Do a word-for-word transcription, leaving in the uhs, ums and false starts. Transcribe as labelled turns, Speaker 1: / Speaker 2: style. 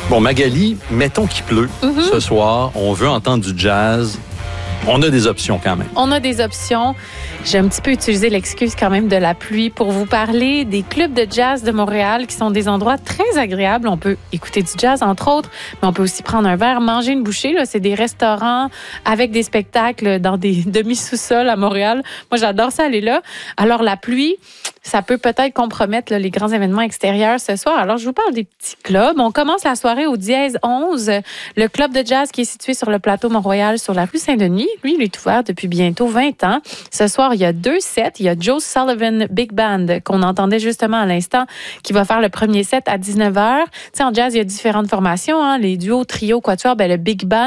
Speaker 1: Bon, Magali, mettons qu'il pleut mm-hmm. ce soir. On veut entendre du jazz. On a des options quand même.
Speaker 2: On a des options. J'ai un petit peu utilisé l'excuse quand même de la pluie pour vous parler des clubs de jazz de Montréal qui sont des endroits très agréables. On peut écouter du jazz, entre autres, mais on peut aussi prendre un verre, manger une bouchée. Là. C'est des restaurants avec des spectacles dans des demi-sous-sols à Montréal. Moi, j'adore ça aller là. Alors, la pluie, ça peut peut-être compromettre là, les grands événements extérieurs ce soir. Alors, je vous parle des petits clubs. On commence la soirée au Dièse onze, le club de jazz qui est situé sur le plateau Mont-Royal sur la rue Saint-Denis. Lui, il est ouvert depuis bientôt vingt ans. Ce soir, il y a deux sets. Il y a Joe Sullivan Big Band, qu'on entendait justement à l'instant, qui va faire le premier set à dix-neuf heures. Tu sais, en jazz, il y a différentes formations, hein, les duos, trios, quatuors. Ben, le Big Band